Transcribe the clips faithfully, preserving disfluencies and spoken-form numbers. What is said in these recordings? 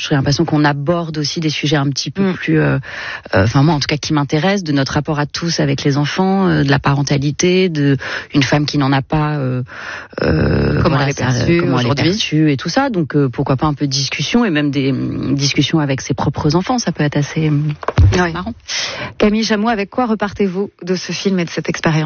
j'ai l'impression qu'on aborde aussi des sujets un petit peu mmh. plus, euh, euh, enfin moi en tout cas qui m'intéressent, de notre rapport à tous avec les enfants, euh, de la parentalité, de une femme qui n'en a pas, euh, euh, comment voilà, elle est perçue, comment elle est aujourd'hui. perçue et tout ça. Donc euh, pourquoi pas un peu de discussion et même des euh, discussions avec ses propres enfants, ça peut être assez, assez oui. marrant. Camille Chamou, avec quoi repartez-vous de ce film et de cette expérience ?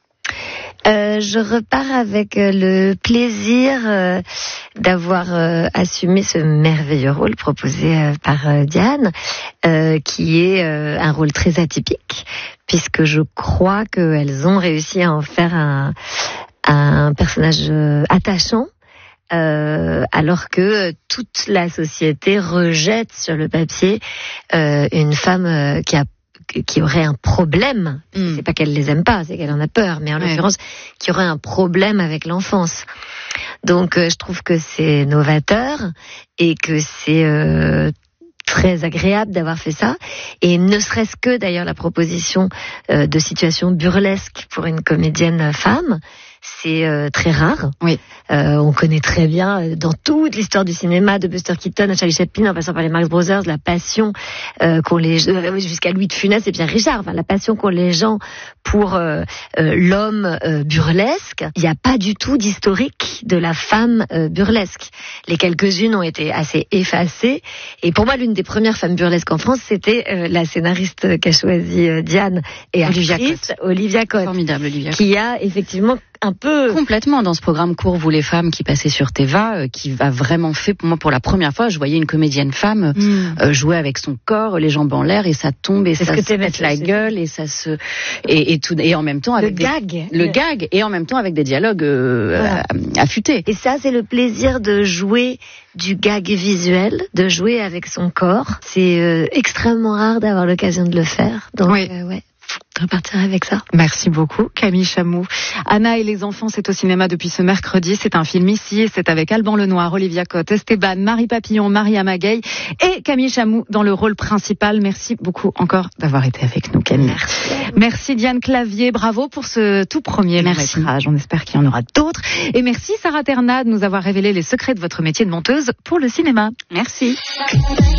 Euh, je repars avec euh, le plaisir euh, d'avoir euh, assumé ce merveilleux rôle proposé euh, par euh, Diane, euh, qui est euh, un rôle très atypique, puisque je crois qu'elles ont réussi à en faire un, un personnage euh, attachant. Euh, alors que toute la société rejette sur le papier euh, une femme euh, qui a qui aurait un problème, mm. c'est pas qu'elle les aime pas, c'est qu'elle en a peur, mais en ouais. l'occurrence, qui aurait un problème avec l'enfance. Donc, euh, je trouve que c'est novateur et que c'est euh, très agréable d'avoir fait ça. Et ne serait-ce que, d'ailleurs, la proposition euh, de situation burlesque pour une comédienne femme, c'est euh, très rare. Oui. Euh, on connaît très bien euh, dans toute l'histoire du cinéma, de Buster Keaton à Charlie Chaplin, en passant par les Marx Brothers, la passion euh, qu'ont les euh, jusqu'à Louis de Funès et Pierre Richard, enfin, la passion qu'ont les gens pour euh, euh, l'homme euh, burlesque. Il n'y a pas du tout d'historique de la femme euh, burlesque. Les quelques-unes ont été assez effacées. Et pour moi, l'une des premières femmes burlesques en France, c'était euh, la scénariste qu'a choisi euh, Diane et Olivia actrice Cott. Olivia Cott. Formidable, Olivia Cott. Qui a effectivement un peu complètement dans ce programme Cours vous les femmes qui passait sur Téva, euh, qui a vraiment fait pour moi pour la première fois, je voyais une comédienne femme mm. euh, jouer avec son corps, les jambes en l'air et ça tombe et c'est ça ce se pète la gueule et ça se et, et tout et en même temps avec le des, gag, le gag et en même temps avec des dialogues euh, voilà. affûtés. Et ça c'est le plaisir de jouer du gag visuel, de jouer avec son corps. C'est euh, extrêmement rare d'avoir l'occasion de le faire. Donc oui. euh, ouais. Je repartirai avec ça. Merci beaucoup, Camille Chamou. Anna et les enfants, c'est au cinéma depuis ce mercredi. C'est un film ici et c'est avec Alban Lenoir, Olivia Cott, Esteban, Marie Papillon, Marie Amagay et Camille Chamou dans le rôle principal. Merci beaucoup encore d'avoir été avec nous, Camille. Merci. Merci Diane Clavier. Bravo pour ce tout premier long métrage. On espère qu'il y en aura d'autres. Et merci Sarah Ternat de nous avoir révélé les secrets de votre métier de monteuse pour le cinéma. Merci.